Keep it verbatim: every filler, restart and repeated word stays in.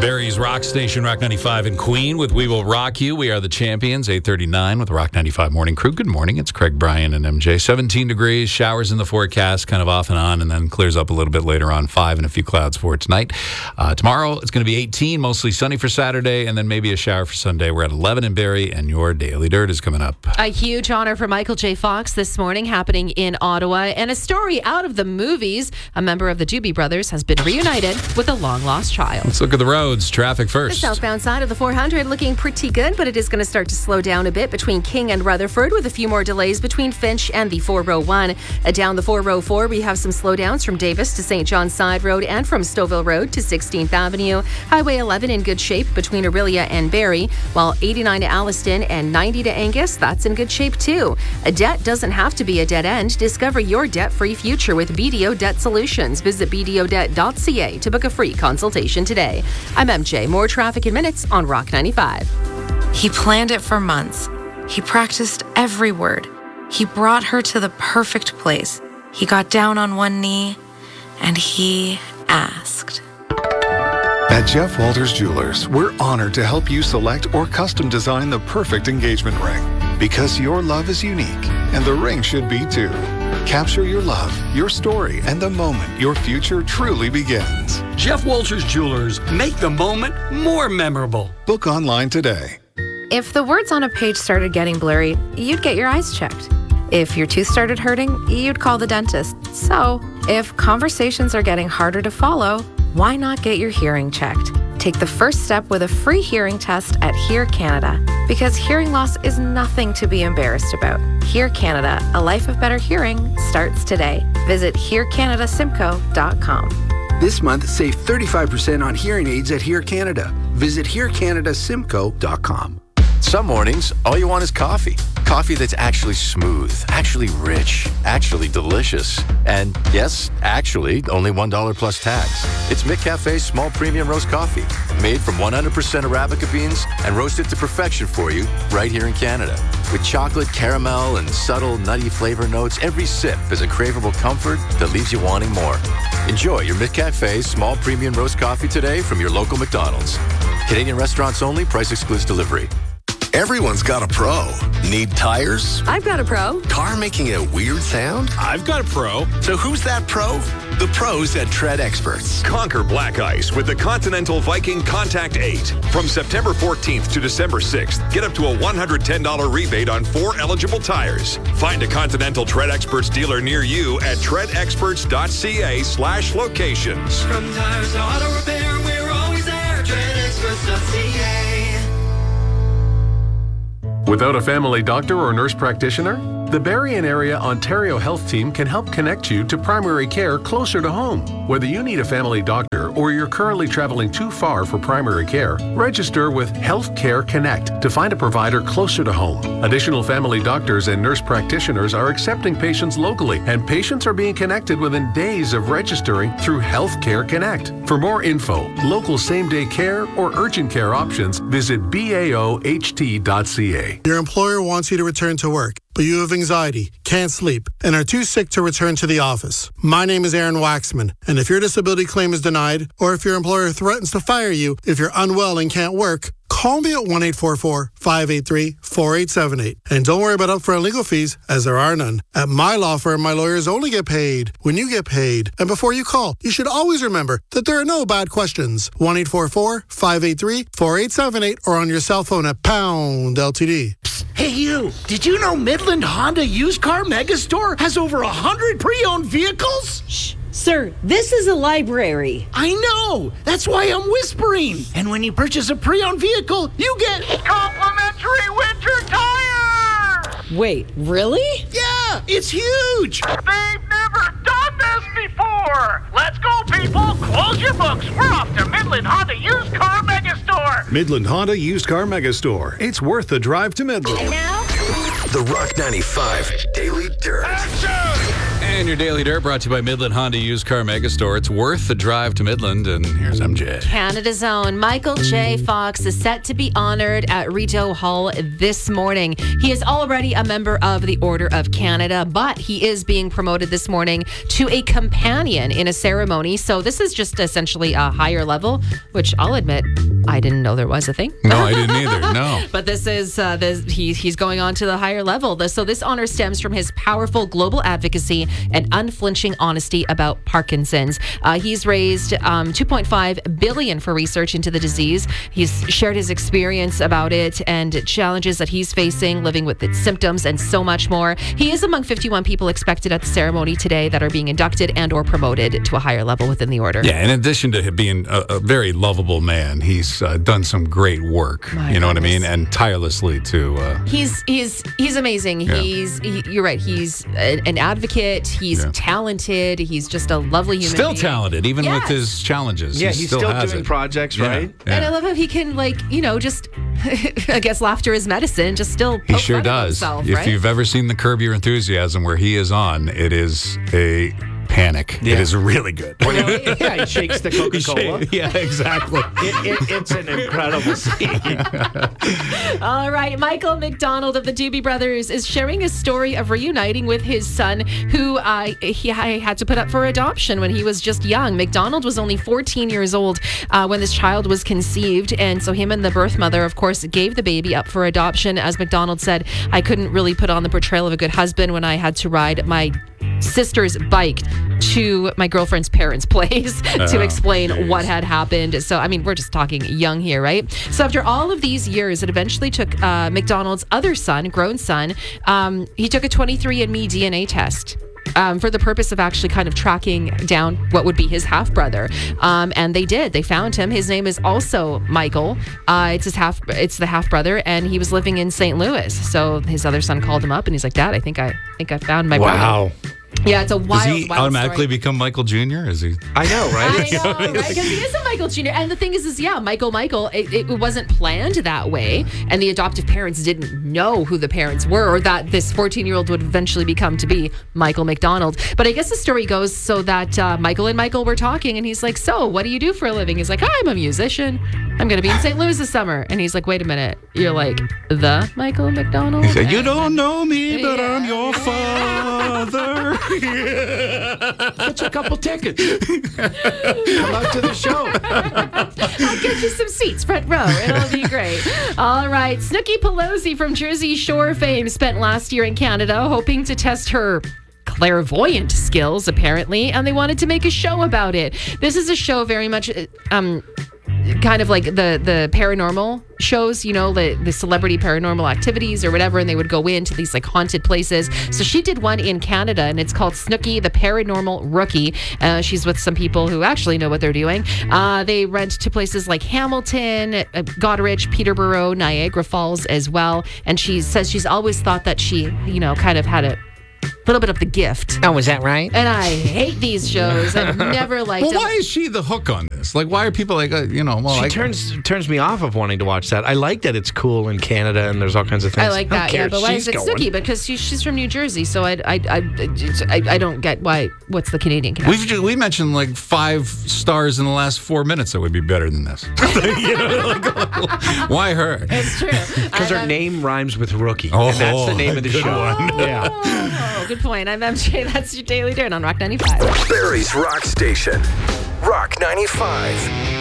Barry's Rock Station, Rock ninety-five in Queen with We Will Rock You. We are the champions, eight thirty-nine with the Rock ninety-five Morning Crew. Good morning. It's Craig, Brian, and M J. seventeen degrees, showers in the forecast, kind of off and on, and then clears up a little bit later on, five and a few clouds for tonight. Uh, tomorrow, it's going to be eighteen, mostly sunny for Saturday, and then maybe a shower for Sunday. We're at eleven in Barrie, and your Daily Dirt is coming up. A huge honor for Michael J. Fox this morning happening in Ottawa, and a story out of the movies. A member of the Doobie Brothers has been reunited with a long-lost child. Let's look at the roads. Traffic first. The southbound side of the four hundred looking pretty good, but it is going to start to slow down a bit between King and Rutherford, with a few more delays between Finch and the four oh one. Uh, down the four oh four, we have some slowdowns from Davis to Saint John's Side Road and from Stouffville Road to sixteenth Avenue. Highway eleven in good shape between Orillia and Barrie, while eighty-nine to Alliston and ninety to Angus, that's in good shape too. A debt doesn't have to be a dead end. Discover your debt-free future with B D O Debt Solutions. Visit b d o debt dot c a to book a free consultation today. I'm M J. More traffic in minutes on Rock ninety-five. He planned it for months. He practiced every word. He brought her to the perfect place. He got down on one knee and he asked. At Jeff Walters Jewelers, we're honored to help you select or custom design the perfect engagement ring, because your love is unique and the ring should be too. Capture your love, your story, and the moment your future truly begins. Jeff Walters Jewelers, make the moment more memorable. Book online today. If the words on a page started getting blurry, you'd get your eyes checked. If your tooth started hurting, you'd call the dentist. So, if conversations are getting harder to follow, why not get your hearing checked? Take the first step with a free hearing test at Hear Canada, because hearing loss is nothing to be embarrassed about. Hear Canada, a life of better hearing, starts today. Visit hear canada simcoe dot com. This month, save thirty-five percent on hearing aids at Hear Canada. Visit hear canada simcoe dot com. Some mornings, all you want is coffee. Coffee that's actually smooth, actually rich, actually delicious. And yes, actually, only one dollar plus tax. It's McCafe's small premium roast coffee, made from one hundred percent Arabica beans and roasted to perfection for you right here in Canada. With chocolate, caramel, and subtle nutty flavor notes, every sip is a craveable comfort that leaves you wanting more. Enjoy your McCafe's small premium roast coffee today from your local McDonald's. Canadian restaurants only, price excludes delivery. Everyone's got a pro. Need tires? I've got a pro. Car making a weird sound? I've got a pro. So who's that pro? The pros at Tread Experts. Conquer black ice with the Continental Viking Contact eight. From September fourteenth to December sixth, get up to a one hundred ten dollars rebate on four eligible tires. Find a Continental Tread Experts dealer near you at tread experts dot c a slash locations. From tires to auto repair, we're always there. tread experts dot c a. Without a family doctor or nurse practitioner? The Barrie and Area Ontario Health Team can help connect you to primary care closer to home. Whether you need a family doctor or you're currently traveling too far for primary care, register with Healthcare Connect to find a provider closer to home. Additional family doctors and nurse practitioners are accepting patients locally, and patients are being connected within days of registering through Healthcare Connect. For more info, local same-day care or urgent care options, visit b a o h t dot c a. Your employer wants you to return to work, but you have anxiety, can't sleep, and are too sick to return to the office. My name is Aaron Waxman, and if your disability claim is denied, or if your employer threatens to fire you if you're unwell and can't work, call me at one eight four four, five eight three, four eight seven eight. And don't worry about upfront legal fees, as there are none. At my law firm, my lawyers only get paid when you get paid. And before you call, you should always remember that there are no bad questions. one eight four four, five eight three, four eight seven eight or on your cell phone at pound L T D. Hey you, did you know Midland Honda Used Car Megastore has over one hundred pre-owned vehicles? Shh. Sir, this is a library. I know! That's why I'm whispering. And when you purchase a pre-owned vehicle, you get complimentary winter tires! Wait, really? Yeah, it's huge! They've never done this before! Let's go, people! Close your books! We're off to Midland Honda Used Car Megastore! Midland Honda Used Car Megastore. It's worth the drive to Midland. And now, the Rock ninety-five Daily Dirt. And Brian, your Daily Dirt brought to you by Midland Honda Used Car Megastore. It's worth the drive to Midland, and here's M J. Canada's own Michael J. Fox is set to be honored at Rideau Hall this morning. He is already a member of the Order of Canada, but he is being promoted this morning to a companion in a ceremony. So this is just essentially a higher level, which I'll admit, I didn't know there was a thing. No, I didn't either. No. But this is, uh, this, he, he's going on to the higher level. So this honor stems from his powerful global advocacy and unflinching honesty about Parkinson's. Uh, he's raised um, two point five billion dollars for research into the disease. He's shared his experience about it and challenges that he's facing, living with its symptoms, and so much more. He is among fifty-one people expected at the ceremony today that are being inducted and or promoted to a higher level within the order. Yeah, in addition to him being a, a very lovable man, he's uh, done some great work. My you know goodness. what I mean? And tirelessly too. Uh, He's he's he's amazing. Yeah. He's he, you're right. He's a, an advocate. He's Yeah. talented. He's just a lovely human. still being. talented, even Yes. with his challenges. Yeah, he he's still, still has doing it. projects, Yeah, right? yeah. And I love how he can, like, you know, just I guess laughter is medicine. Just still He poke sure fun at does. himself, If right? you've ever seen the Curb Your Enthusiasm where he is on, it is a panic. Yeah. It is really good. Yeah, he shakes the Coca-Cola. Yeah, exactly. It, it, it's an incredible scene. All right, Michael McDonald of the Doobie Brothers is sharing a story of reuniting with his son, who uh, he had to put up for adoption when he was just young. McDonald was only fourteen years old uh, when this child was conceived, and so him and the birth mother, of course, gave the baby up for adoption. As McDonald said, I couldn't really put on the portrayal of a good husband when I had to ride my sister's bike to my girlfriend's parents' place to Oh, explain geez. what had happened. So, I mean, we're just talking young here, right? So after all of these years, it eventually took uh, McDonald's other son, grown son, um, he took a twenty-three and me D N A test. Um, for the purpose of actually kind of tracking down what would be his half-brother. Um, and they did. They found him. His name is also Michael. Uh, it's his half. It's the half-brother, and he was living in Saint Louis. So his other son called him up, and he's like, Dad, I think I think I found my brother. Wow. Yeah, it's a wild, Does he wild automatically story. become Michael Junior? Is he? I know, I know, right? Because he is a Michael Junior And the thing is, is yeah, Michael, Michael, it, it wasn't planned that way. And the adoptive parents didn't know who the parents were, or that this fourteen-year-old would eventually become to be Michael McDonald. But I guess the story goes so that uh, Michael and Michael were talking, and he's like, so what do you do for a living? He's like, I'm a musician. I'm going to be in Saint Louis this summer. And he's like, wait a minute. You're like, the Michael McDonald? He said, you don't know me, but I'm your father. Get you a couple tickets. Come out to the show. I'll get you some seats, front row. It'll be great. All right. Snooki Pelosi from Jersey Shore fame spent last year in Canada hoping to test her clairvoyant skills, apparently, and they wanted to make a show about it. This is a show very much um kind of like the the paranormal shows, you know, the, the celebrity paranormal activities or whatever, and they would go into these like haunted places. So she did one in Canada, and it's called Snooki the Paranormal Rookie. Uh, she's with some people who actually know what they're doing. Uh, they went to places like Hamilton, uh, Goderich, Peterborough, Niagara Falls as well. And she says she's always thought that she, you know, kind of had a little bit of the gift. Oh, is that right? And I hate these shows. I've never liked Well, them. why is she the hook on this? Like, why are people like, uh, you know, well, she like, turns turns me off of wanting to watch that. I like that it's cool in Canada and there's all kinds of things. I like don't that, care. yeah. But why She's is it going. Snooki? Because she, she's from New Jersey, so I I, I I I don't get why. What's the Canadian connection? We've ju- we mentioned like five stars in the last four minutes that would be better than this. You know, like, why her? It's true. Because her I'm- name rhymes with rookie. Oh, and that's the name of the good show. one. Yeah. Oh, good point. I'm M J. That's your Daily Dirt on Rock ninety-five. Barrie's Rock Station. Rock ninety-five.